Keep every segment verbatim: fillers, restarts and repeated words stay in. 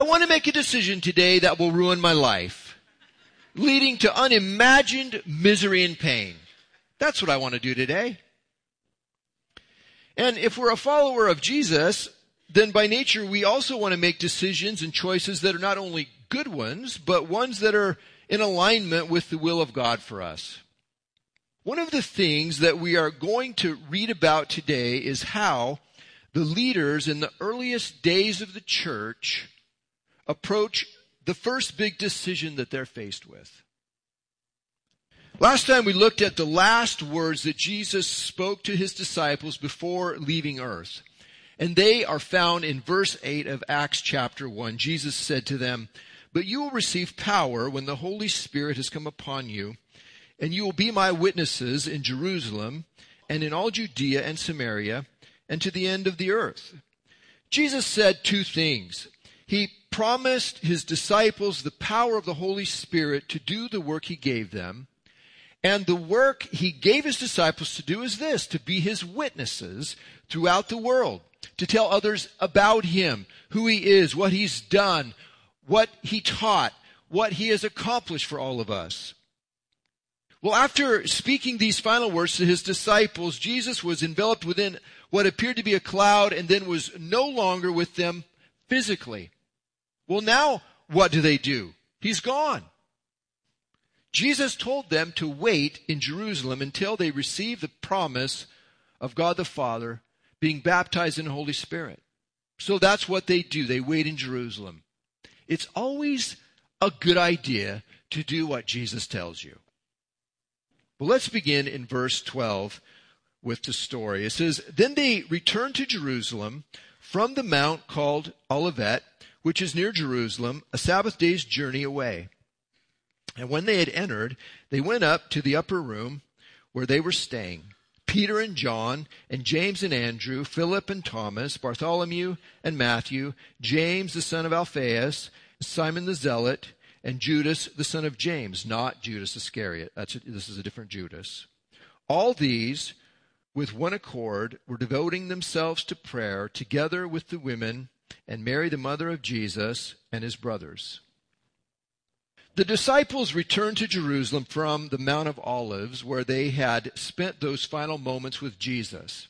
want to make a decision today that will ruin my life, leading to unimagined misery and pain. That's what I want to do today. And if we're a follower of Jesus, then by nature we also want to make decisions and choices that are not only good ones, but ones that are in alignment with the will of God for us. One of the things that we are going to read about today is how the leaders in the earliest days of the church approach the first big decision that they're faced with. Last time we looked at the last words that Jesus spoke to his disciples before leaving earth. And they are found in verse eight of Acts chapter one. Jesus said to them, "But you will receive power when the Holy Spirit has come upon you, and you will be my witnesses in Jerusalem and in all Judea and Samaria and to the end of the earth." Jesus said two things. He promised his disciples the power of the Holy Spirit to do the work he gave them. And the work he gave his disciples to do is this, to be his witnesses throughout the world, to tell others about him, who he is, what he's done, what he taught, what he has accomplished for all of us. Well, after speaking these final words to his disciples, Jesus was enveloped within what appeared to be a cloud and then was no longer with them physically. Well, now what do they do? He's gone. Jesus told them to wait in Jerusalem until they receive the promise of God the Father, being baptized in the Holy Spirit. So that's what they do. They wait in Jerusalem. It's always a good idea to do what Jesus tells you. Well, let's begin in verse twelve with the story. It says, "Then they returned to Jerusalem from the mount called Olivet, which is near Jerusalem, a Sabbath day's journey away. And when they had entered, they went up to the upper room where they were staying. Peter and John, and James and Andrew, Philip and Thomas, Bartholomew and Matthew, James the son of Alphaeus, Simon the Zealot, and Judas the son of James," not Judas Iscariot. That's a, this is a different Judas. "All these, with one accord, were devoting themselves to prayer, together with the women, and Mary the mother of Jesus, and his brothers." The disciples returned to Jerusalem from the Mount of Olives, where they had spent those final moments with Jesus.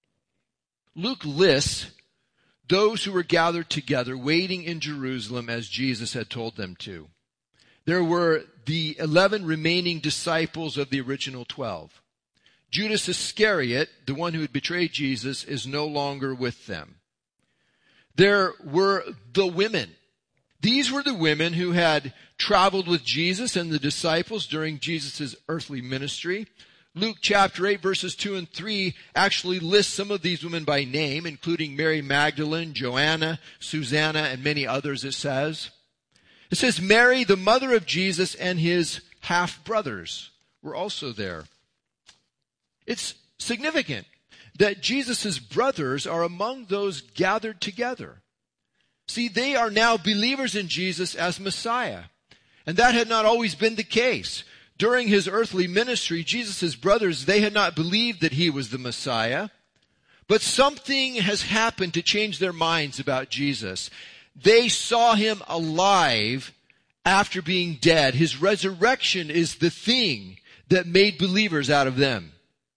Luke lists those who were gathered together, waiting in Jerusalem as Jesus had told them to. There were the eleven remaining disciples of the original twelve. Judas Iscariot, the one who had betrayed Jesus, is no longer with them. There were the women. These were the women who had traveled with Jesus and the disciples during Jesus' earthly ministry. Luke chapter eight, verses two and three actually lists some of these women by name, including Mary Magdalene, Joanna, Susanna, and many others, it says. It says Mary, the mother of Jesus, and his half-brothers were also there. It's significant that Jesus' brothers are among those gathered together. See, they are now believers in Jesus as Messiah. And that had not always been the case. During his earthly ministry, Jesus' brothers, they had not believed that he was the Messiah. But something has happened to change their minds about Jesus. They saw him alive after being dead. His resurrection is the thing that made believers out of them.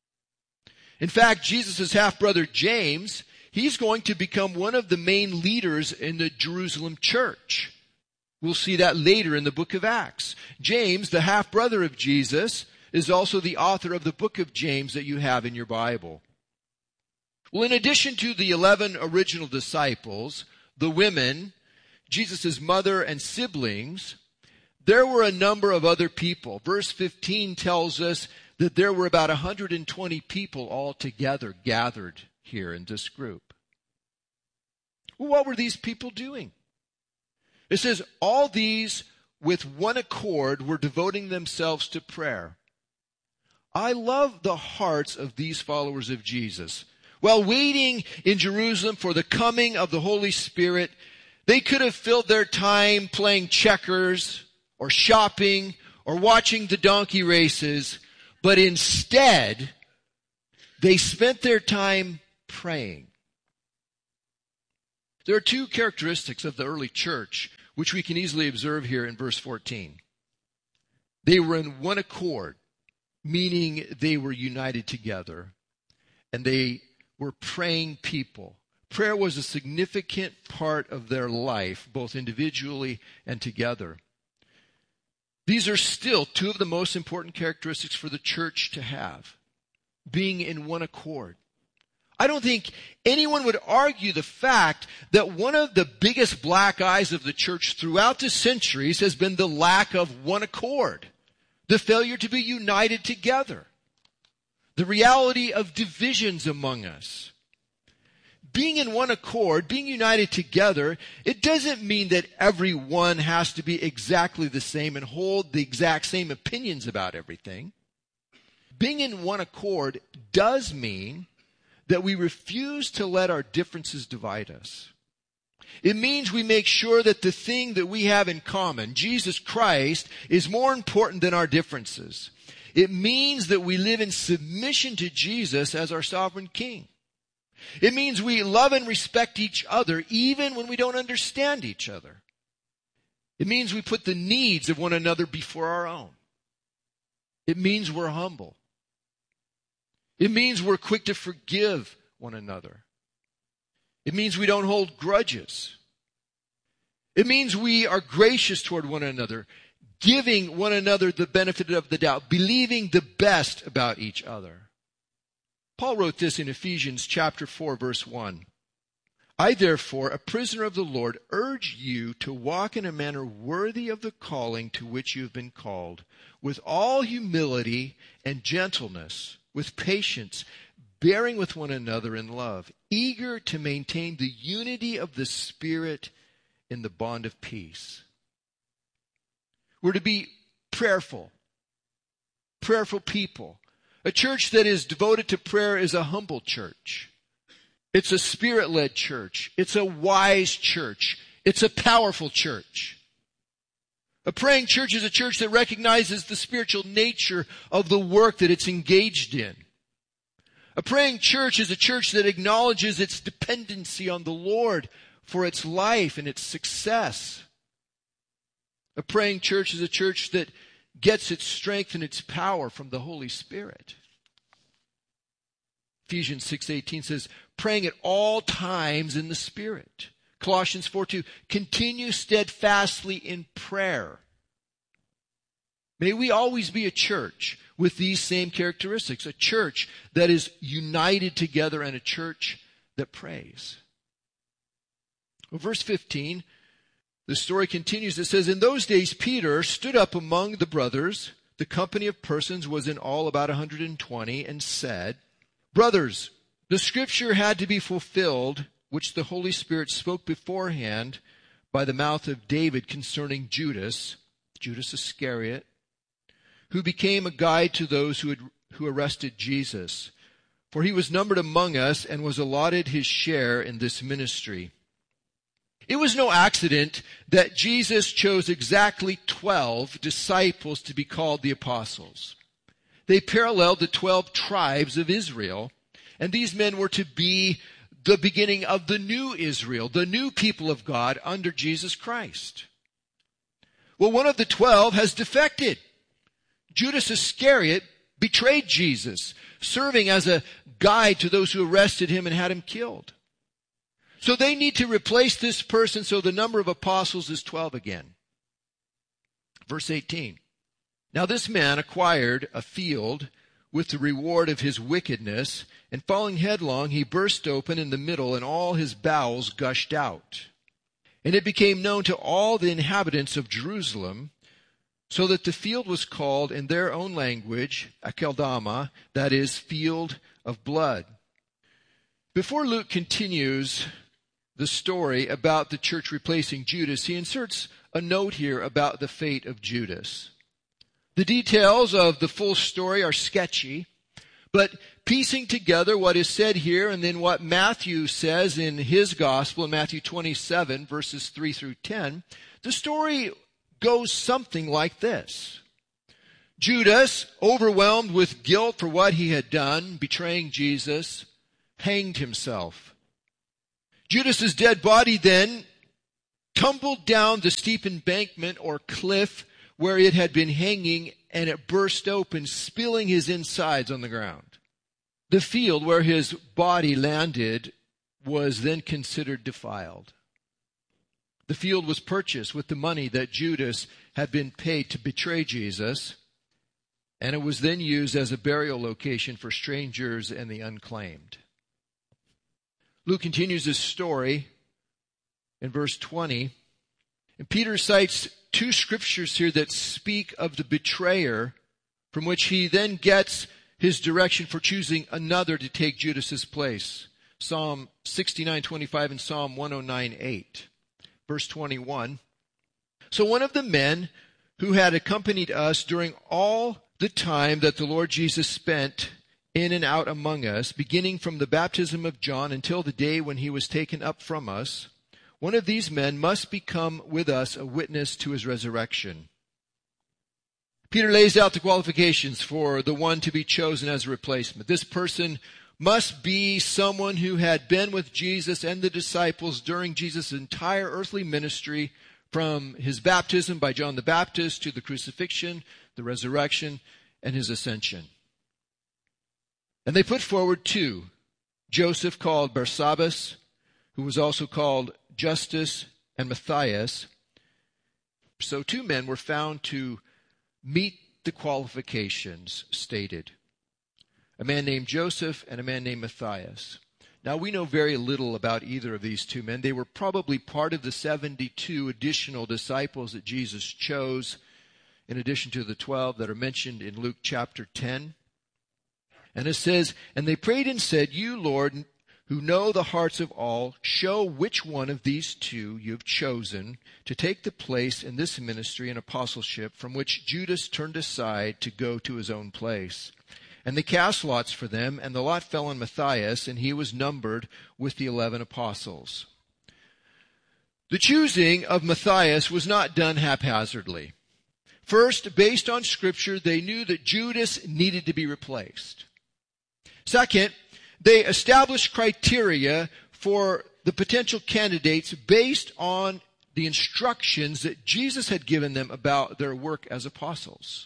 In fact, Jesus' half-brother James, he's going to become one of the main leaders in the Jerusalem church. We'll see that later in the book of Acts. James, the half-brother of Jesus, is also the author of the book of James that you have in your Bible. Well, in addition to the eleven original disciples, the women, Jesus' mother and siblings, there were a number of other people. Verse fifteen tells us that there were about one hundred twenty people altogether gathered here in this group. Well, what were these people doing? It says, all these with one accord were devoting themselves to prayer. I love the hearts of these followers of Jesus. While waiting in Jerusalem for the coming of the Holy Spirit, they could have filled their time playing checkers or shopping or watching the donkey races, but instead, they spent their time praying. There are two characteristics of the early church which we can easily observe here in verse fourteen. They were in one accord, meaning they were united together, and they were praying people. Prayer was a significant part of their life, both individually and together. These are still two of the most important characteristics for the church to have, being in one accord. I don't think anyone would argue the fact that one of the biggest black eyes of the church throughout the centuries has been the lack of one accord, the failure to be united together, the reality of divisions among us. Being in one accord, being united together, it doesn't mean that everyone has to be exactly the same and hold the exact same opinions about everything. Being in one accord does mean that we refuse to let our differences divide us. It means we make sure that the thing that we have in common, Jesus Christ, is more important than our differences. It means that we live in submission to Jesus as our sovereign King. It means we love and respect each other even when we don't understand each other. It means we put the needs of one another before our own. It means we're humble. It means we're quick to forgive one another. It means we don't hold grudges. It means we are gracious toward one another, giving one another the benefit of the doubt, believing the best about each other. Paul wrote this in Ephesians chapter four, verse one. I, therefore, a prisoner of the Lord, urge you to walk in a manner worthy of the calling to which you have been called, with all humility and gentleness, with patience, bearing with one another in love, eager to maintain the unity of the Spirit in the bond of peace. We're to be prayerful, prayerful people. A church that is devoted to prayer is a humble church. It's a Spirit-led church. It's a wise church. It's a powerful church. A praying church is a church that recognizes the spiritual nature of the work that it's engaged in. A praying church is a church that acknowledges its dependency on the Lord for its life and its success. A praying church is a church that gets its strength and its power from the Holy Spirit. Ephesians six eighteen says, praying at all times in the Spirit. Colossians four two, continue steadfastly in prayer. May we always be a church with these same characteristics, a church that is united together and a church that prays. Well, verse fifteen, the story continues. It says, in those days Peter stood up among the brothers, the company of persons was in all about one hundred twenty, and said, brothers, the scripture had to be fulfilled, which the Holy Spirit spoke beforehand by the mouth of David concerning Judas, Judas Iscariot, who became a guide to those who had, who arrested Jesus. For he was numbered among us and was allotted his share in this ministry. It was no accident that Jesus chose exactly twelve disciples to be called the apostles. They paralleled the twelve tribes of Israel, and these men were to be the beginning of the new Israel, the new people of God under Jesus Christ. Well, one of the twelve has defected. Judas Iscariot betrayed Jesus, serving as a guide to those who arrested him and had him killed. So they need to replace this person, so the number of apostles is twelve again. Verse eighteen. Now this man acquired a field with the reward of his wickedness, and falling headlong, he burst open in the middle, and all his bowels gushed out. And it became known to all the inhabitants of Jerusalem, so that the field was called in their own language, Akeldama, that is, field of blood. Before Luke continues the story about the church replacing Judas, he inserts a note here about the fate of Judas. The details of the full story are sketchy, but piecing together what is said here and then what Matthew says in his gospel in Matthew twenty-seven, verses three through ten, the story goes something like this. Judas, overwhelmed with guilt for what he had done, betraying Jesus, hanged himself. Judas's dead body then tumbled down the steep embankment or cliff where it had been hanging, and it burst open, spilling his insides on the ground. The field where his body landed was then considered defiled. The field was purchased with the money that Judas had been paid to betray Jesus, and it was then used as a burial location for strangers and the unclaimed. Luke continues his story in verse twenty, and Peter cites two scriptures here that speak of the betrayer, from which he then gets his direction for choosing another to take Judas's place. Psalm sixty-nine twenty-five and Psalm one oh nine eight. Verse twenty-one. So one of the men who had accompanied us during all the time that the Lord Jesus spent in and out among us, beginning from the baptism of John until the day when he was taken up from us, one of these men must become with us a witness to his resurrection. Peter lays out the qualifications for the one to be chosen as a replacement. This person must be someone who had been with Jesus and the disciples during Jesus' entire earthly ministry, from his baptism by John the Baptist to the crucifixion, the resurrection, and his ascension. And they put forward two: Joseph, called Barsabbas, who was also called Justus, and Matthias. So two men were found to meet the qualifications stated: a man named Joseph and a man named Matthias. Now, we know very little about either of these two men. They were probably part of the seventy-two additional disciples that Jesus chose, in addition to the twelve that are mentioned in Luke chapter ten. And it says, and they prayed and said, You, Lord, who know the hearts of all, show which one of these two you have chosen to take the place in this ministry and apostleship from which Judas turned aside to go to his own place. And they cast lots for them, and the lot fell on Matthias, and he was numbered with the eleven apostles. The choosing of Matthias was not done haphazardly. First, based on Scripture, they knew that Judas needed to be replaced. Second, they established criteria for the potential candidates based on the instructions that Jesus had given them about their work as apostles.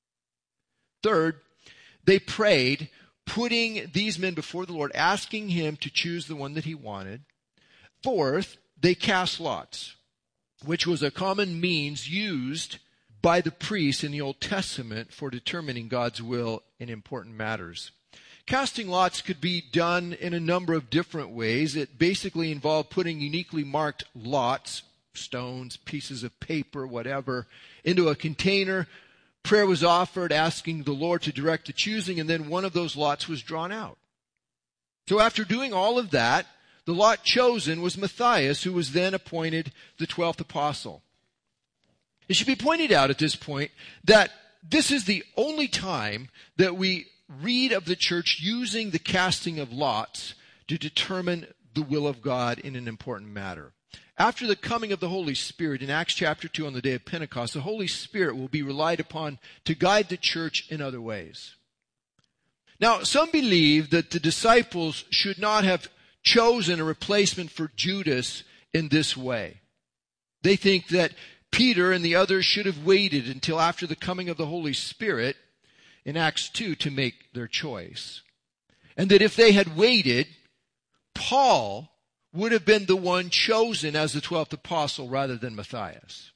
Third, they prayed, putting these men before the Lord, asking him to choose the one that he wanted. Fourth, they cast lots, which was a common means used by the priests in the Old Testament for determining God's will in important matters. Casting lots could be done in a number of different ways. It basically involved putting uniquely marked lots, stones, pieces of paper, whatever, into a container. Prayer was offered, asking the Lord to direct the choosing, and then one of those lots was drawn out. So after doing all of that, the lot chosen was Matthias, who was then appointed the twelfth apostle. It should be pointed out at this point that this is the only time that we read of the church using the casting of lots to determine the will of God in an important matter. After the coming of the Holy Spirit in Acts chapter two on the day of Pentecost, the Holy Spirit will be relied upon to guide the church in other ways. Now, some believe that the disciples should not have chosen a replacement for Judas in this way. They think that Peter and the others should have waited until after the coming of the Holy Spirit in Acts two to make their choice. And that if they had waited, Paul would have been the one chosen as the twelfth apostle rather than Matthias.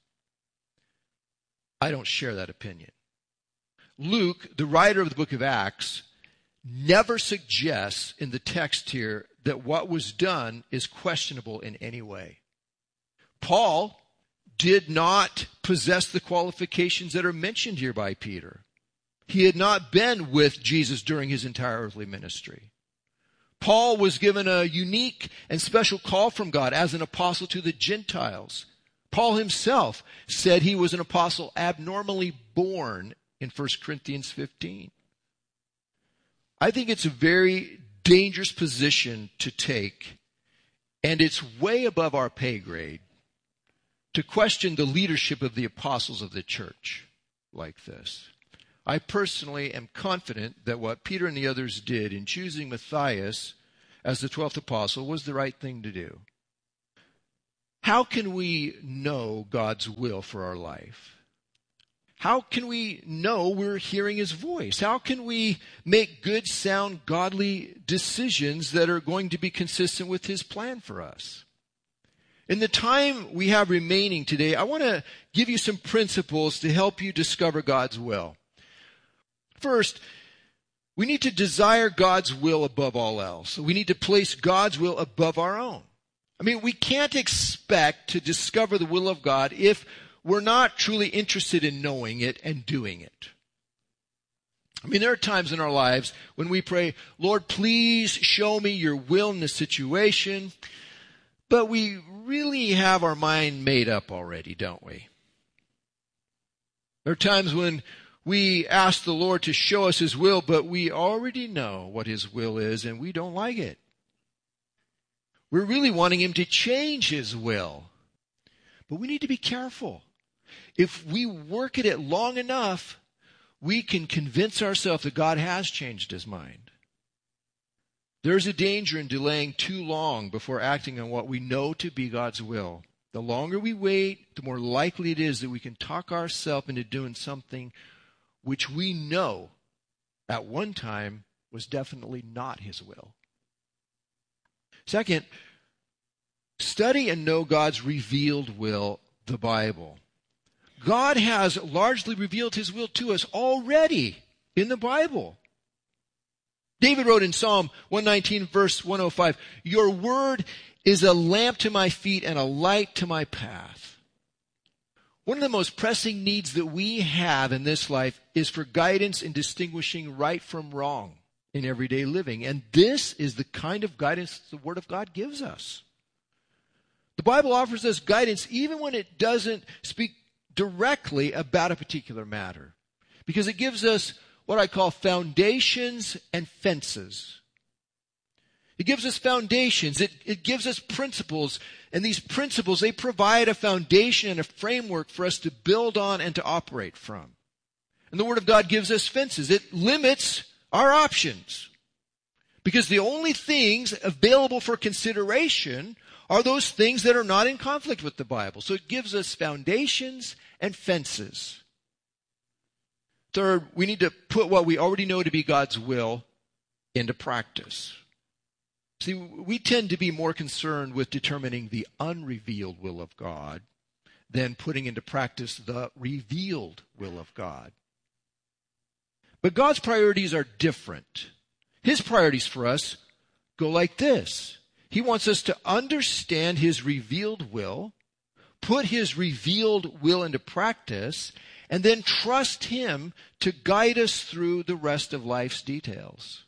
I don't share that opinion. Luke, the writer of the book of Acts, never suggests in the text here that what was done is questionable in any way. Paul did not possess the qualifications that are mentioned here by Peter. He had not been with Jesus during his entire earthly ministry. Paul was given a unique and special call from God as an apostle to the Gentiles. Paul himself said he was an apostle abnormally born in First Corinthians fifteen. I think it's a very dangerous position to take, and it's way above our pay grade to question the leadership of the apostles of the church like this. I personally am confident that what Peter and the others did in choosing Matthias as the twelfth apostle was the right thing to do. how can we know God's will for our life? How can we know we're hearing His voice? How can we make good, sound, godly decisions that are going to be consistent with His plan for us? In the time we have remaining today, I want to give you some principles to help you discover God's will. First, we need to desire God's will above all else. We need to place God's will above our own. I mean, we can't expect to discover the will of God if we're not truly interested in knowing it and doing it. I mean, there are times in our lives when we pray, Lord, please show me your will in this situation. But we really have our mind made up already, don't we? There are times when we ask the Lord to show us His will, but we already know what His will is and we don't like it. We're really wanting Him to change His will. But we need to be careful. If we work at it long enough, we can convince ourselves that God has changed His mind. There's a danger in delaying too long before acting on what we know to be God's will. The longer we wait, the more likely it is that we can talk ourselves into doing something which we know at one time was definitely not His will. Second, study and know God's revealed will, the Bible. God has largely revealed His will to us already in the Bible. David wrote in Psalm one nineteen, verse one oh five, your word is a lamp to my feet and a light to my path. One of the most pressing needs that we have in this life is for guidance in distinguishing right from wrong in everyday living. And this is the kind of guidance the Word of God gives us. The Bible offers us guidance even when it doesn't speak directly about a particular matter, because it gives us what I call foundations and fences. It gives us foundations. It, it gives us principles. And these principles, they provide a foundation and a framework for us to build on and to operate from. And the Word of God gives us fences. It limits our options. Because the only things available for consideration are those things that are not in conflict with the Bible. So it gives us foundations and fences. Third, we need to put what we already know to be God's will into practice. See, we tend to be more concerned with determining the unrevealed will of God than putting into practice the revealed will of God. But God's priorities are different. His priorities for us go like this. He wants us to understand His revealed will, put His revealed will into practice, and then trust Him to guide us through the rest of life's details.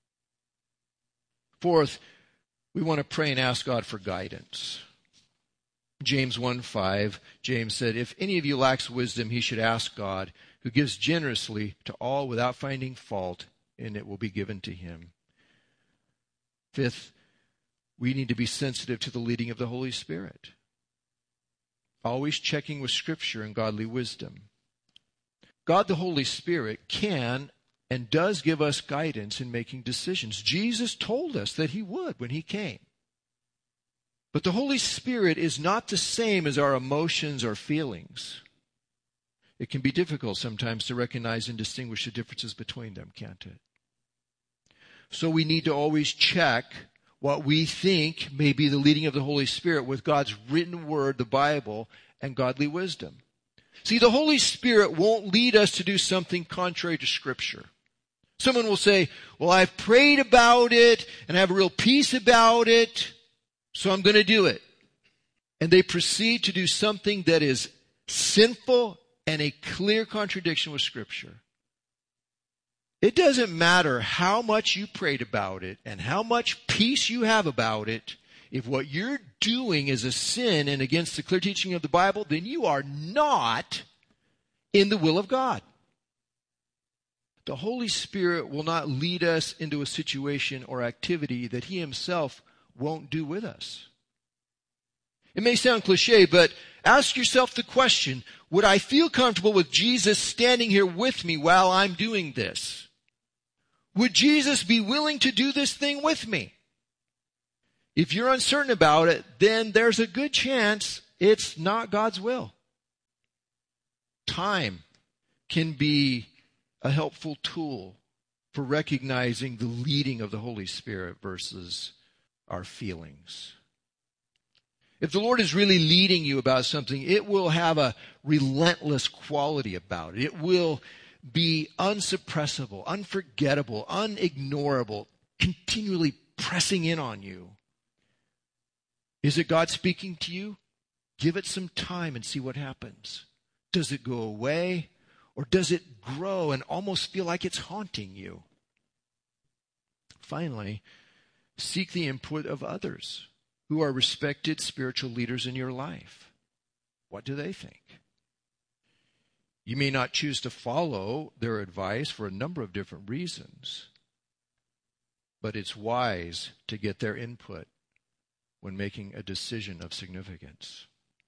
Fourth, we want to pray and ask God for guidance. James one five, James said, if any of you lacks wisdom, he should ask God, who gives generously to all without finding fault, and it will be given to him. Fifth, we need to be sensitive to the leading of the Holy Spirit, always checking with Scripture and godly wisdom. God the Holy Spirit can and does give us guidance in making decisions. Jesus told us that He would when He came. But the Holy Spirit is not the same as our emotions or feelings. It can be difficult sometimes to recognize and distinguish the differences between them, can't it? So we need to always check what we think may be the leading of the Holy Spirit with God's written word, the Bible, and godly wisdom. See, the Holy Spirit won't lead us to do something contrary to Scripture. Someone will say, well, I've prayed about it and I have a real peace about it, so I'm going to do it. And they proceed to do something that is sinful and a clear contradiction with Scripture. It doesn't matter how much you prayed about it and how much peace you have about it. If what you're doing is a sin and against the clear teaching of the Bible, then you are not in the will of God. The Holy Spirit will not lead us into a situation or activity that He Himself won't do with us. It may sound cliche, but ask yourself the question, would I feel comfortable with Jesus standing here with me while I'm doing this? Would Jesus be willing to do this thing with me? If you're uncertain about it, then there's a good chance it's not God's will. Time can be a helpful tool for recognizing the leading of the Holy Spirit versus our feelings. If the Lord is really leading you about something, it will have a relentless quality about it. It will be unsuppressible, unforgettable, unignorable, continually pressing in on you. Is it God speaking to you? Give it some time and see what happens. Does it go away, or does it grow and almost feel like it's haunting you? Finally, seek the input of others who are respected spiritual leaders in your life. What do they think? You may not choose to follow their advice for a number of different reasons, but it's wise to get their input when making a decision of significance.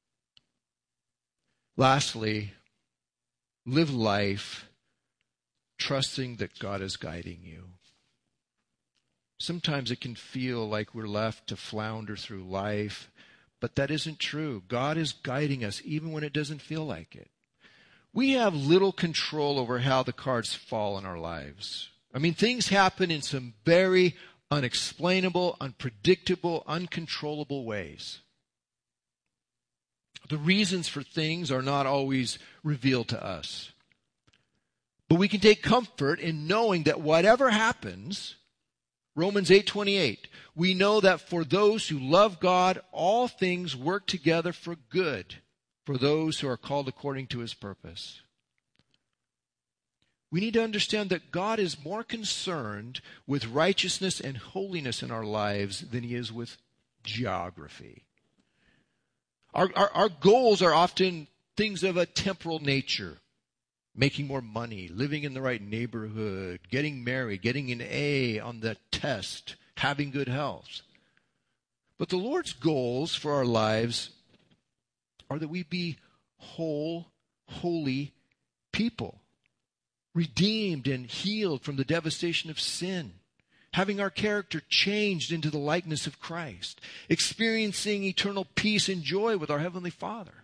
Lastly, live life trusting that God is guiding you. Sometimes it can feel like we're left to flounder through life, but that isn't true. God is guiding us even when it doesn't feel like it. We have little control over how the cards fall in our lives. I mean, things happen in some very unexplainable, unpredictable, uncontrollable ways. The reasons for things are not always revealed to us. But we can take comfort in knowing that whatever happens, Romans eight twenty-eight, we know that for those who love God, all things work together for good, for those who are called according to his purpose. We need to understand that God is more concerned with righteousness and holiness in our lives than he is with geography. Our, our, our goals are often things of a temporal nature. Making more money, living in the right neighborhood, getting married, getting an A on the test, having good health. But the Lord's goals for our lives are that we be whole, holy people, redeemed and healed from the devastation of sin, having our character changed into the likeness of Christ, experiencing eternal peace and joy with our Heavenly Father.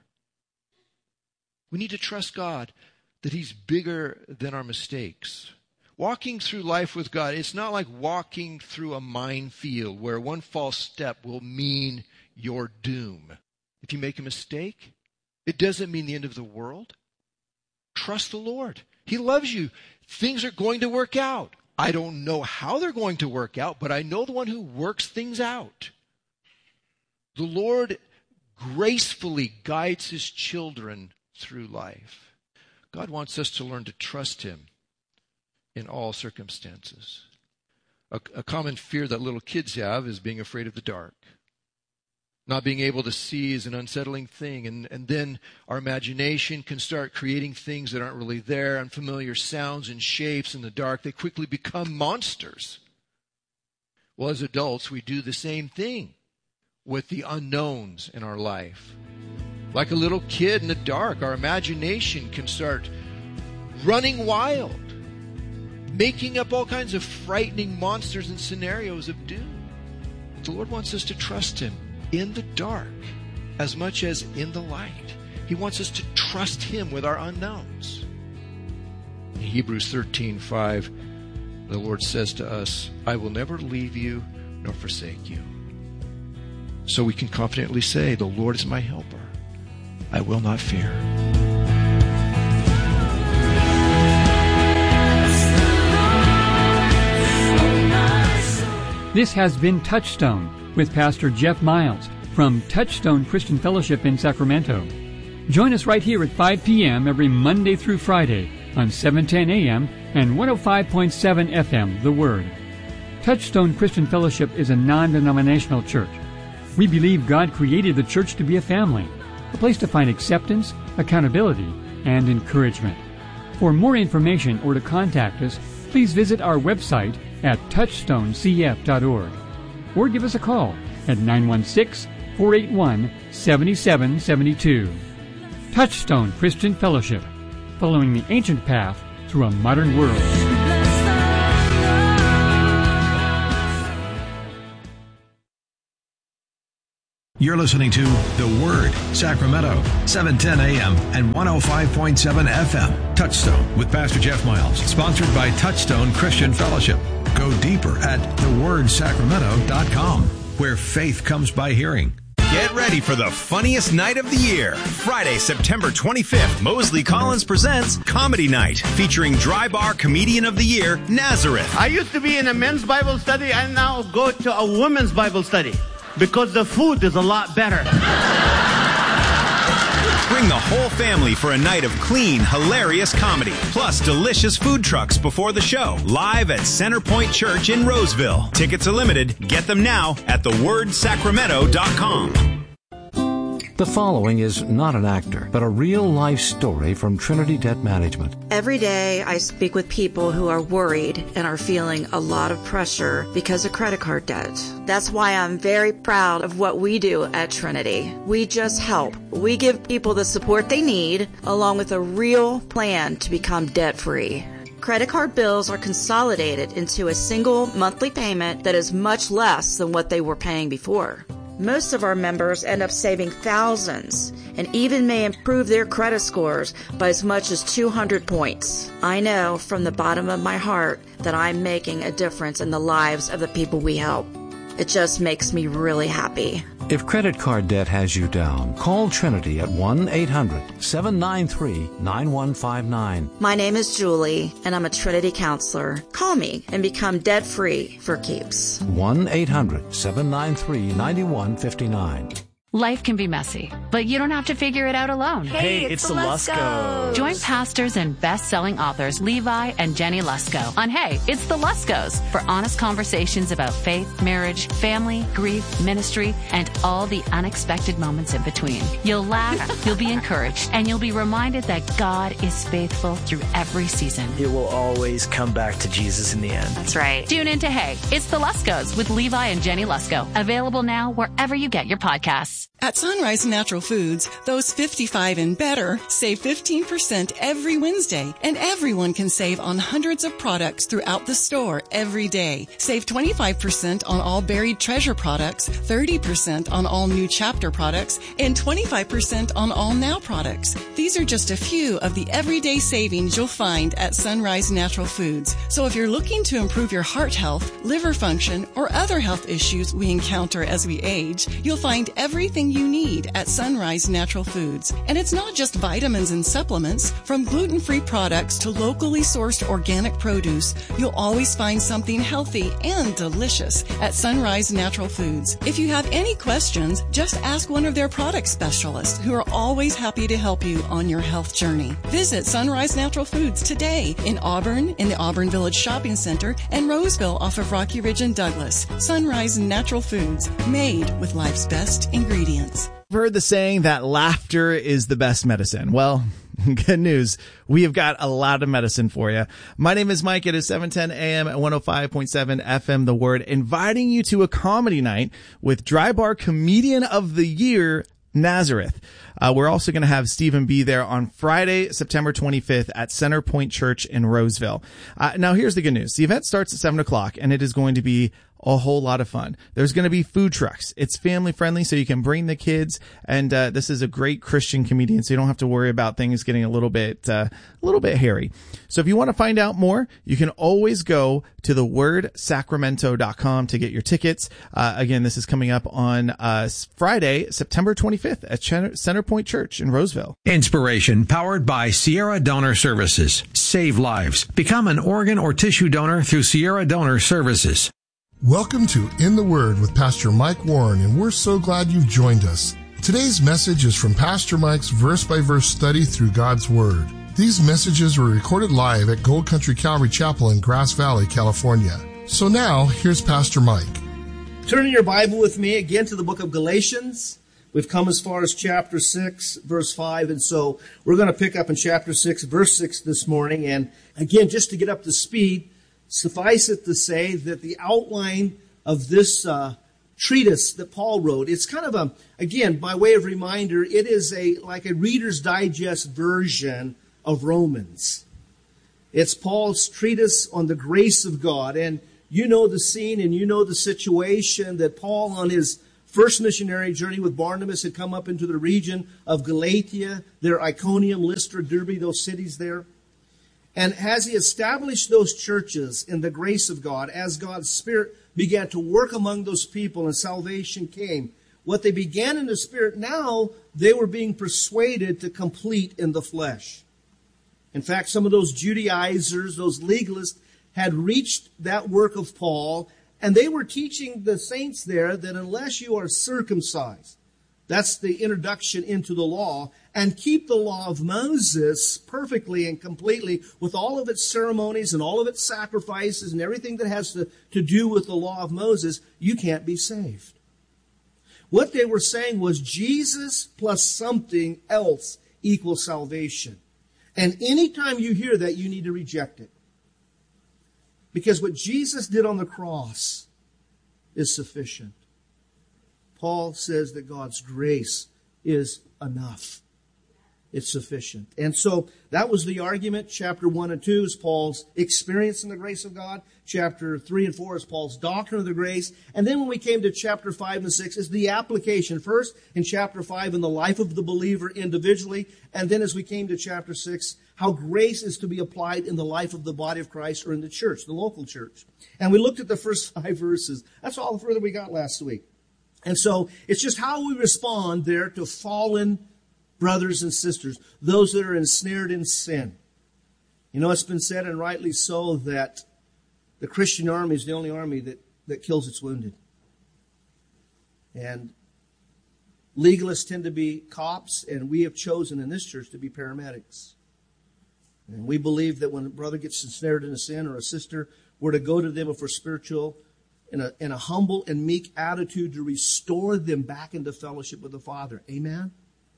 We need to trust God that he's bigger than our mistakes. Walking through life with God, it's not like walking through a minefield where one false step will mean your doom. If you make a mistake, it doesn't mean the end of the world. Trust the Lord. He loves you. Things are going to work out. I don't know how they're going to work out, but I know the one who works things out. The Lord gracefully guides his children through life. God wants us to learn to trust him in all circumstances. A, a common fear that little kids have is being afraid of the dark. Not being able to see is an unsettling thing. And, and then our imagination can start creating things that aren't really there, unfamiliar sounds and shapes in the dark. They quickly become monsters. Well, as adults, we do the same thing with the unknowns in our life. Like a little kid in the dark, our imagination can start running wild, making up all kinds of frightening monsters and scenarios of doom. The Lord wants us to trust him in the dark as much as in the light. He wants us to trust him with our unknowns. In Hebrews thirteen five, the Lord says to us, I will never leave you nor forsake you. So we can confidently say, the Lord is my helper. I will not fear. This has been Touchstone with Pastor Jeff Miles from Touchstone Christian Fellowship in Sacramento. Join us right here at five p.m. every Monday through Friday on seven ten a.m. and one oh five point seven F M, The Word. Touchstone Christian Fellowship is a non-denominational church. We believe God created the church to be a family, a place to find acceptance, accountability, and encouragement. For more information or to contact us, please visit our website at touchstone c f dot org or give us a call at nine one six, four eight one, seven seven seven two. Touchstone Christian Fellowship, following the ancient path through a modern world. You're listening to The Word, Sacramento, seven ten a.m. and one oh five point seven F M. Touchstone with Pastor Jeff Miles, sponsored by Touchstone Christian Fellowship. Go deeper at the word sacramento dot com, where faith comes by hearing. Get ready for the funniest night of the year. Friday, September twenty-fifth, Mosley Collins presents Comedy Night, featuring Dry Bar Comedian of the Year, Nazareth. I used to be in a men's Bible study. I now go to a women's Bible study because the food is a lot better. Bring the whole family for a night of clean, hilarious comedy, plus delicious food trucks before the show, live at Centerpoint Church in Roseville. Tickets are limited. Get them now at the word sacramento dot com. The following is not an actor, but a real-life story from Trinity Debt Management. Every day I speak with people who are worried and are feeling a lot of pressure because of credit card debt. That's why I'm very proud of what we do at Trinity. We just help. We give people the support they need, along with a real plan to become debt-free. Credit card bills are consolidated into a single monthly payment that is much less than what they were paying before. Most of our members end up saving thousands and even may improve their credit scores by as much as two hundred points. I know from the bottom of my heart that I'm making a difference in the lives of the people we help. It just makes me really happy. If credit card debt has you down, call Trinity at one eight hundred seven nine three nine one five nine. My name is Julie, and I'm a Trinity counselor. Call me and become debt-free for keeps. one eight hundred seven nine three nine one five nine. Life can be messy, but you don't have to figure it out alone. Hey, it's, it's the Luskos. Join pastors and best-selling authors Levi and Jenny Lusko on Hey, It's the Luskos for honest conversations about faith, marriage, family, grief, ministry, and all the unexpected moments in between. You'll laugh, you'll be encouraged, and you'll be reminded that God is faithful through every season. It will always come back to Jesus in the end. That's right. Tune in to Hey, It's the Luskos with Levi and Jenny Lusko. Available now wherever you get your podcasts. At Sunrise Natural Foods, those fifty-five and better save fifteen percent every Wednesday, and everyone can save on hundreds of products throughout the store every day. Save twenty-five percent on all Buried Treasure products, thirty percent on all New Chapter products, and twenty-five percent on all Now products. These are just a few of the everyday savings you'll find at Sunrise Natural Foods. So if you're looking to improve your heart health, liver function, or other health issues we encounter as we age, you'll find everything you need at Sunrise Natural Foods. And it's not just vitamins and supplements. From gluten-free products to locally sourced organic produce, you'll always find something healthy and delicious at Sunrise Natural Foods. If you have any questions, just ask one of their product specialists who are always happy to help you on your health journey. Visit Sunrise Natural Foods today in Auburn, in the Auburn Village Shopping Center, and Roseville off of Rocky Ridge and Douglas. Sunrise Natural Foods, made with life's best ingredients. I've heard the saying that laughter is the best medicine. Well, good news. We have got a lot of medicine for you. My name is Mike. It is seven ten a.m. at one oh five point seven F M, The Word, inviting you to a comedy night with Dry Bar Comedian of the Year, Nazareth. Uh, we're also going to have Stephen be there on Friday, September twenty-fifth at Centerpoint Church in Roseville. Uh, now, here's the good news. The event starts at seven o'clock, and it is going to be a whole lot of fun. There's going to be food trucks. It's family friendly, so you can bring the kids. And uh, this is a great Christian comedian, so you don't have to worry about things getting a little bit, uh, a little bit hairy. So if you want to find out more, you can always go to the word sacramento dot com to get your tickets. Uh, again, this is coming up on uh, Friday, September twenty-fifth at Centerpoint Church in Roseville. Inspiration powered by Sierra Donor Services. Save lives. Become an organ or tissue donor through Sierra Donor Services. Welcome to In the Word with Pastor Mike Warren, and we're so glad you've joined us. Today's message is from Pastor Mike's verse-by-verse study through God's Word. These messages were recorded live at Gold Country Calvary Chapel in Grass Valley, California. So now, here's Pastor Mike. Turn in your Bible with me again to the book of Galatians. We've come as far as chapter six, verse five, and so we're going to pick up in chapter six, verse six this morning. And again, just to get up to speed, suffice it to say that the outline of this uh, treatise that Paul wrote, it's kind of a, again, by way of reminder, it is a like a Reader's Digest version of Romans. It's Paul's treatise on the grace of God. And you know the scene and you know the situation that Paul, on his first missionary journey with Barnabas had come up into the region of Galatia, there Iconium, Lystra, Derbe, those cities there. And as he established those churches in the grace of God, as God's Spirit began to work among those people and salvation came, what they began in the Spirit, now they were being persuaded to complete in the flesh. In fact, some of those Judaizers, those legalists, had reached that work of Paul, and they were teaching the saints there that unless you are circumcised, that's the introduction into the law, and keep the law of Moses perfectly and completely with all of its ceremonies and all of its sacrifices and everything that has to, to do with the law of Moses, you can't be saved. What they were saying was Jesus plus something else equals salvation. And anytime you hear that, you need to reject it. Because what Jesus did on the cross is sufficient. Paul says that God's grace is enough. It's sufficient. And so that was the argument. Chapter one and two is Paul's experience in the grace of God. Chapter three and four is Paul's doctrine of the grace. And then when we came to chapter five and six is the application. First in chapter five in the life of the believer individually. And then as we came to chapter six, how grace is to be applied in the life of the body of Christ or in the church, the local church. And we looked at the first five verses. That's all the further we got last week. And so it's just how we respond there to fallen brothers and sisters, those that are ensnared in sin. You know, it's been said, and rightly so, that the Christian army is the only army that, that kills its wounded. And legalists tend to be cops, and we have chosen in this church to be paramedics. And we believe that when a brother gets ensnared in a sin or a sister, we're to go to them if we're spiritual in a, in a humble and meek attitude to restore them back into fellowship with the Father. Amen?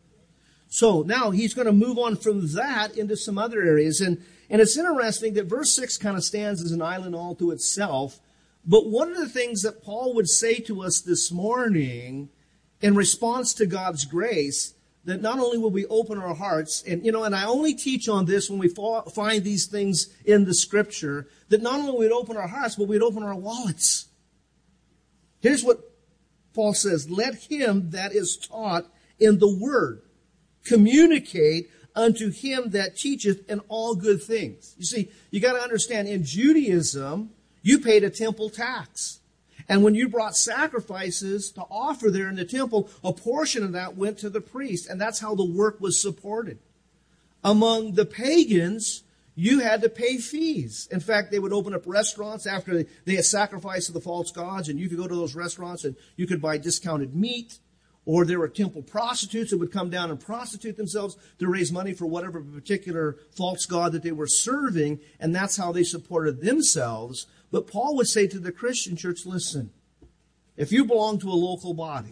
So now he's going to move on from that into some other areas. And, and it's interesting that verse six kind of stands as an island all to itself. But one of the things that Paul would say to us this morning in response to God's grace, that not only will we open our hearts, and you know, and I only teach on this when we find these things in the Scripture, that not only we'd open our hearts, but we'd open our wallets. Here's what Paul says, let him that is taught in the word communicate unto him that teacheth in all good things. You see, you got to understand, in Judaism, you paid a temple tax. And when you brought sacrifices to offer there in the temple, a portion of that went to the priest. And that's how the work was supported. Among the pagans, you had to pay fees. In fact, they would open up restaurants after they had sacrificed to the false gods. And you could go to those restaurants and you could buy discounted meat. Or there were temple prostitutes that would come down and prostitute themselves to raise money for whatever particular false god that they were serving. And that's how they supported themselves. But Paul would say to the Christian church, listen, if you belong to a local body,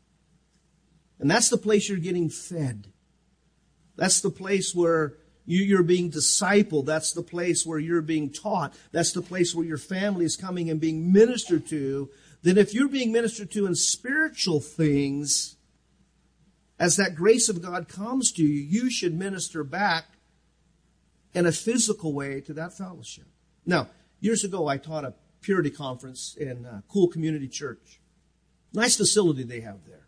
and that's the place you're getting fed, that's the place where you, you're being discipled, that's the place where you're being taught, that's the place where your family is coming and being ministered to, then if you're being ministered to in spiritual things, as that grace of God comes to you, you should minister back in a physical way to that fellowship. Now, years ago, I taught a purity conference in a Cool Community Church. Nice facility they have there.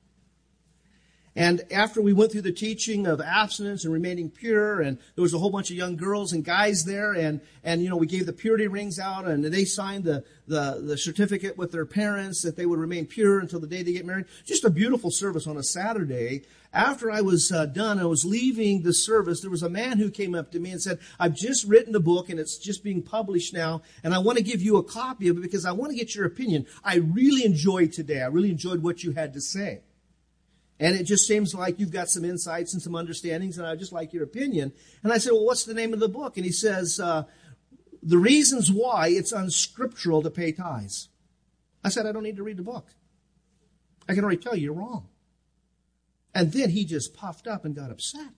And after we went through the teaching of abstinence and remaining pure, and there was a whole bunch of young girls and guys there, and, and you know, we gave the purity rings out, and they signed the, the, the certificate with their parents that they would remain pure until the day they get married. Just a beautiful service on a Saturday. After I was uh, done, I was leaving the service, there was a man who came up to me and said, I've just written a book, and it's just being published now, and I want to give you a copy of it because I want to get your opinion. I really enjoyed today. I really enjoyed what you had to say. And it just seems like you've got some insights and some understandings, and I'd just like your opinion. And I said, well, what's the name of the book? And he says, uh, the reasons why it's unscriptural to pay tithes. I said, I don't need to read the book. I can already tell you you're wrong. And then he just puffed up and got upset.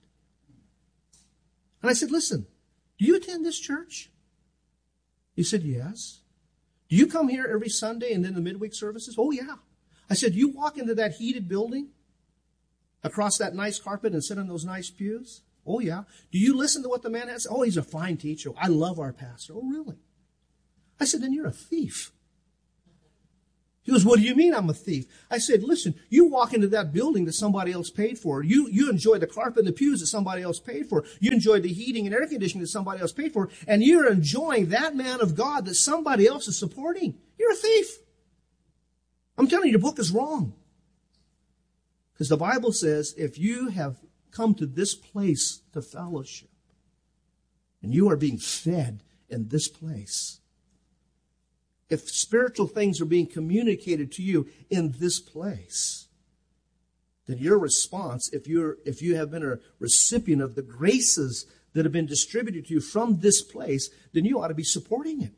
And I said, listen, do you attend this church? He said, yes. Do you come here every Sunday and then the midweek services? Oh, yeah. I said, you walk into that heated building across that nice carpet and sit on those nice pews? Oh, yeah. Do you listen to what the man has? Oh, he's a fine teacher. I love our pastor. Oh, really? I said, then you're a thief. He goes, what do you mean I'm a thief? I said, listen, you walk into that building that somebody else paid for. You, you enjoy the carpet and the pews that somebody else paid for. You enjoy the heating and air conditioning that somebody else paid for. And you're enjoying that man of God that somebody else is supporting. You're a thief. I'm telling you, your book is wrong. Because the Bible says if you have come to this place to fellowship and you are being fed in this place, if spiritual things are being communicated to you in this place, then your response, if you're if you have been a recipient of the graces that have been distributed to you from this place, then you ought to be supporting it.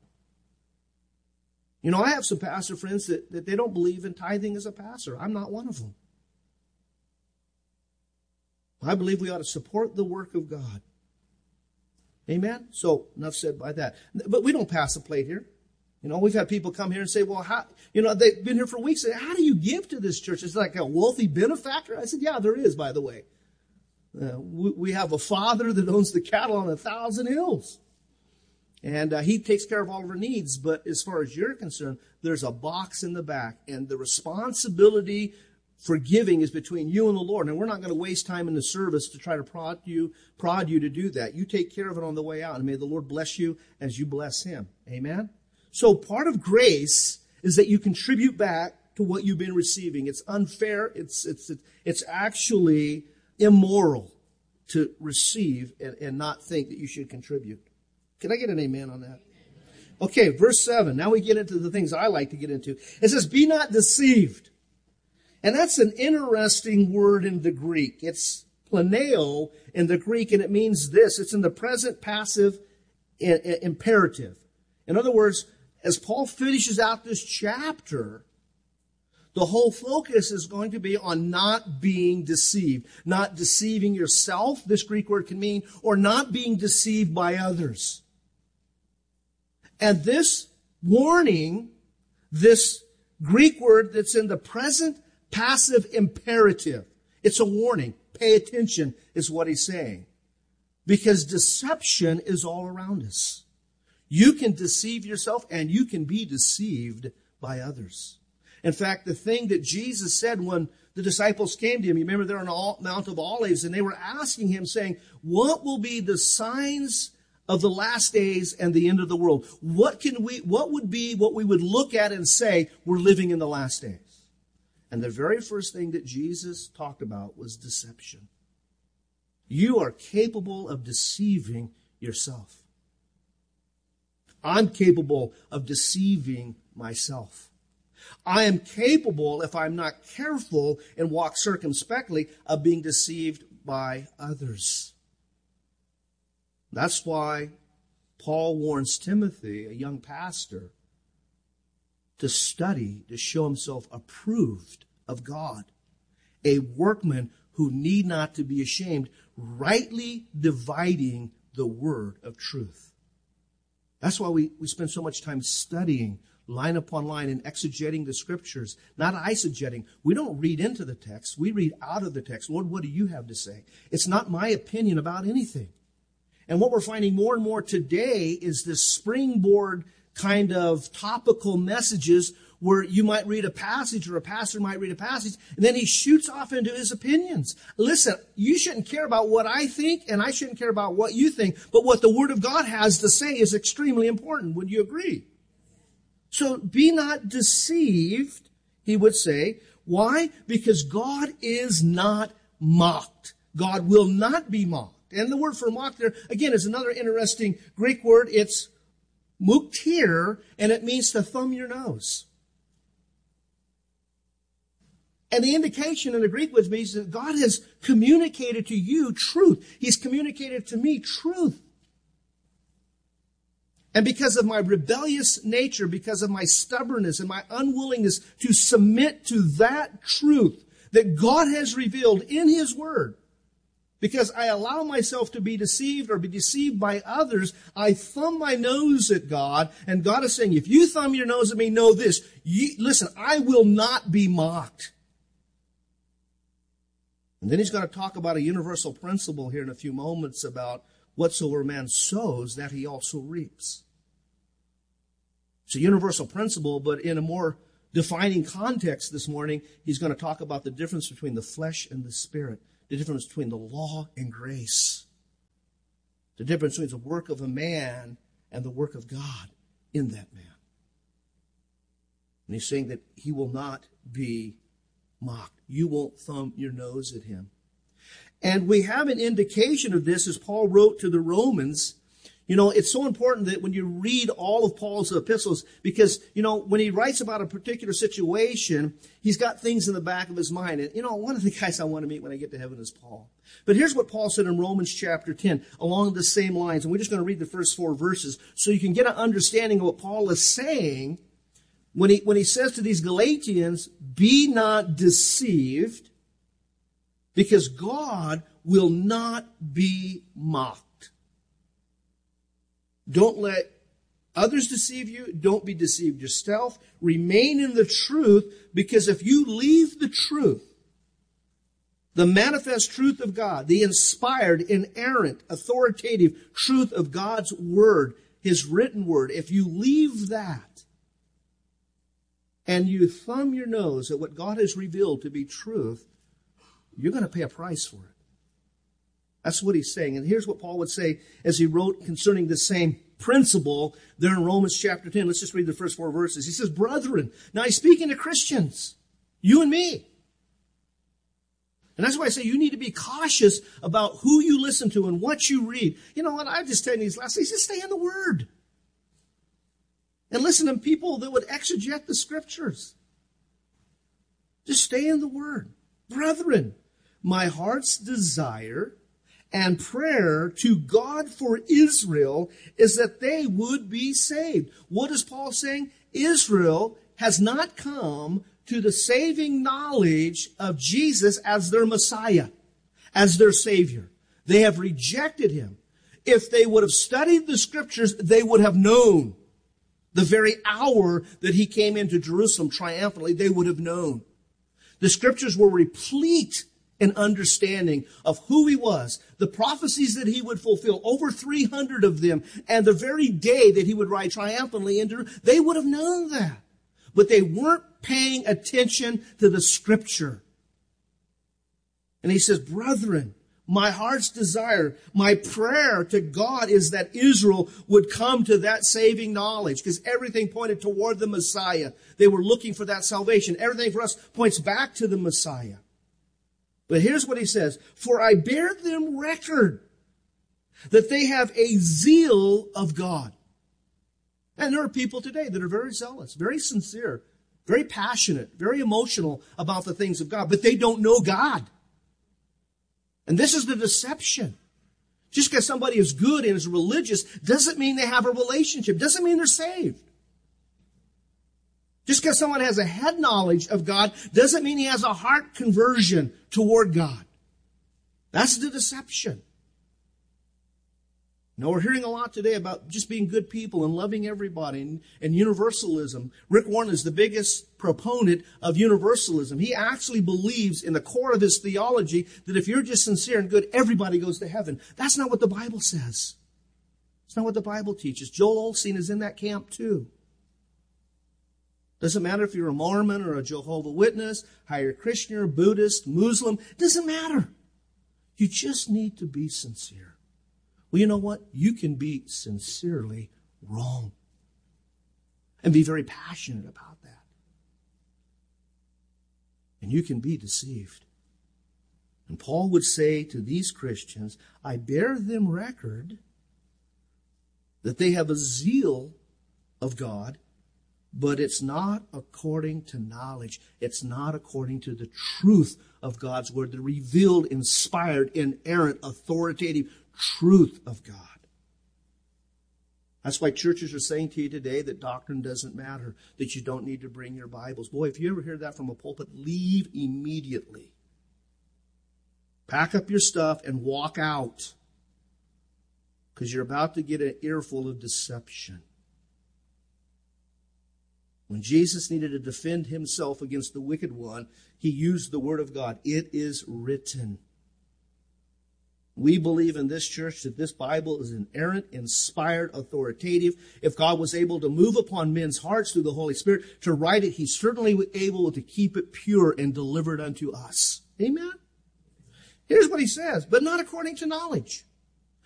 You know, I have some pastor friends that, that they don't believe in tithing as a pastor. I'm not one of them. I believe we ought to support the work of God. Amen? So, enough said by that. But we don't pass the plate here. You know, we've had people come here and say, well, how, you know, they've been here for weeks. Say, how do you give to this church? It's like a wealthy benefactor. I said, yeah, there is, by the way. Uh, we, we have a father that owns the cattle on a thousand hills. And uh, he takes care of all of our needs. But as far as you're concerned, there's a box in the back. And the responsibility for giving is between you and the Lord. And we're not going to waste time in the service to try to prod you, prod you to do that. You take care of it on the way out. And may the Lord bless you as you bless him. Amen? So part of grace is that you contribute back to what you've been receiving. It's unfair. It's it's it's actually immoral to receive and, and not think that you should contribute. Can I get an amen on that? Okay, verse seven. Now we get into the things I like to get into. It says, be not deceived. And that's an interesting word in the Greek. It's planeo in the Greek, and it means this. It's in the present passive imperative. In other words, as Paul finishes out this chapter, the whole focus is going to be on not being deceived. Not deceiving yourself, this Greek word can mean, or not being deceived by others. And this warning, this Greek word that's in the present passive imperative, it's a warning. Pay attention is what he's saying. Because deception is all around us. You can deceive yourself and you can be deceived by others. In fact, the thing that Jesus said when the disciples came to him, you remember they're on the Mount of Olives and they were asking him saying, what will be the signs of the last days and the end of the world? What can we, what would be what we would look at and say we're living in the last days? And the very first thing that Jesus talked about was deception. You are capable of deceiving yourself. I'm capable of deceiving myself. I am capable, if I'm not careful and walk circumspectly, of being deceived by others. That's why Paul warns Timothy, a young pastor, to study, to show himself approved of God, a workman who need not to be ashamed, rightly dividing the word of truth. That's why we, we spend so much time studying line upon line and exegeting the scriptures, not eisegeting. We don't read into the text. We read out of the text. Lord, what do you have to say? It's not my opinion about anything. And what we're finding more and more today is this springboard kind of topical messages where you might read a passage or a pastor might read a passage and then he shoots off into his opinions. Listen, you shouldn't care about what I think and I shouldn't care about what you think, but what the Word of God has to say is extremely important. Would you agree? So be not deceived, he would say. Why? Because God is not mocked. God will not be mocked. And the word for mocked there, again, is another interesting Greek word. It's muktir, and it means to thumb your nose. And the indication in the Greek would be that God has communicated to you truth. He's communicated to me truth. And because of my rebellious nature, because of my stubbornness and my unwillingness to submit to that truth that God has revealed in His Word, because I allow myself to be deceived or be deceived by others, I thumb my nose at God, and God is saying, if you thumb your nose at me, know this. You, listen, I will not be mocked. And then he's going to talk about a universal principle here in a few moments about whatsoever man sows, that he also reaps. It's a universal principle, but in a more defining context this morning, he's going to talk about the difference between the flesh and the spirit, the difference between the law and grace, the difference between the work of a man and the work of God in that man. And he's saying that he will not be mocked. You won't thumb your nose at him. And we have an indication of this as Paul wrote to the Romans. You know, it's so important that when you read all of Paul's epistles, because, you know, when he writes about a particular situation, he's got things in the back of his mind. And, you know, one of the guys I want to meet when I get to heaven is Paul. But here's what Paul said in Romans chapter ten, along the same lines. And we're just going to read the first four verses so you can get an understanding of what Paul is saying when he, when he says to these Galatians, be not deceived, because God will not be mocked. Don't let others deceive you. Don't be deceived yourself. Remain in the truth, because if you leave the truth, the manifest truth of God, the inspired, inerrant, authoritative truth of God's word, his written word, if you leave that and you thumb your nose at what God has revealed to be truth, you're going to pay a price for it. That's what he's saying. And here's what Paul would say as he wrote concerning the same principle there in Romans chapter ten. Let's just read the first four verses. He says, brethren. Now he's speaking to Christians, you and me. And that's why I say you need to be cautious about who you listen to and what you read. You know what? I just tell you these last days, just stay in the Word. And listen to people that would exegete the Scriptures. Just stay in the Word. Brethren, my heart's desire and prayer to God for Israel is that they would be saved. What is Paul saying? Israel has not come to the saving knowledge of Jesus as their Messiah, as their Savior. They have rejected him. If they would have studied the Scriptures, they would have known the very hour that he came into Jerusalem triumphantly. They would have known. The Scriptures were replete an understanding of who he was, the prophecies that he would fulfill, over three hundred of them, and the very day that he would ride triumphantly into, they would have known that. But they weren't paying attention to the Scripture. And he says, brethren, my heart's desire, my prayer to God is that Israel would come to that saving knowledge, because everything pointed toward the Messiah. They were looking for that salvation. Everything for us points back to the Messiah. But here's what he says, for I bear them record that they have a zeal of God. And there are people today that are very zealous, very sincere, very passionate, very emotional about the things of God, but they don't know God. And this is the deception. Just because somebody is good and is religious doesn't mean they have a relationship, doesn't mean they're saved. Just because someone has a head knowledge of God doesn't mean he has a heart conversion toward God. That's the deception. Now, we're hearing a lot today about just being good people and loving everybody and, and universalism. Rick Warren is the biggest proponent of universalism. He actually believes in the core of his theology that if you're just sincere and good, everybody goes to heaven. That's not what the Bible says. It's not what the Bible teaches. Joel Osteen is in that camp too. Doesn't matter if you're a Mormon or a Jehovah's Witness, Hare Krishna, Buddhist, Muslim. Doesn't matter. You just need to be sincere. Well, you know what? You can be sincerely wrong and be very passionate about that. And you can be deceived. And Paul would say to these Christians, I bear them record that they have a zeal of God, but it's not according to knowledge. It's not according to the truth of God's word, the revealed, inspired, inerrant, authoritative truth of God. That's why churches are saying to you today that doctrine doesn't matter, that you don't need to bring your Bibles. Boy, if you ever hear that from a pulpit, leave immediately. Pack up your stuff and walk out, because you're about to get an earful of deception. When Jesus needed to defend himself against the wicked one, he used the word of God. It is written. We believe in this church that this Bible is inerrant, inspired, authoritative. If God was able to move upon men's hearts through the Holy Spirit to write it, He's certainly able to keep it pure and deliver it unto us. Amen? Here's what He says, but not according to knowledge.